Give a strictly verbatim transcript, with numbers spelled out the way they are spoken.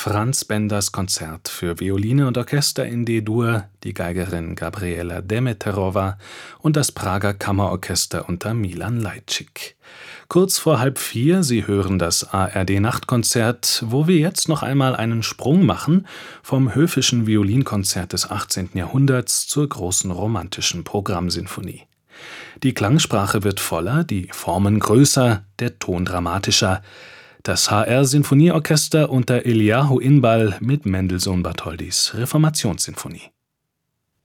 Franz Benders Konzert für Violine und Orchester in D-Dur, die Geigerin Gabriela Demeterowa und das Prager Kammerorchester unter Milan Lajcik. Kurz vor halb vier, Sie hören das A R D-Nachtkonzert, wo wir jetzt noch einmal einen Sprung machen vom höfischen Violinkonzert des achtzehnten Jahrhunderts zur großen romantischen Programmsinfonie. Die Klangsprache wird voller, die Formen größer, der Ton dramatischer. Das H R-Sinfonieorchester unter Eliahu Inbal mit Mendelssohn-Bartholdys Reformationssinfonie.